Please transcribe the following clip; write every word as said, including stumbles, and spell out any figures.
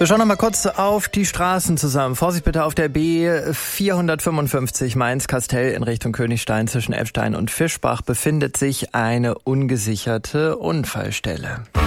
Wir schauen noch mal kurz auf die Straßen zusammen. Vorsicht bitte auf der B vierhundertfünfundfünfzig Mainz-Kastell in Richtung Königstein zwischen Eppstein und Fischbach befindet sich eine ungesicherte Unfallstelle.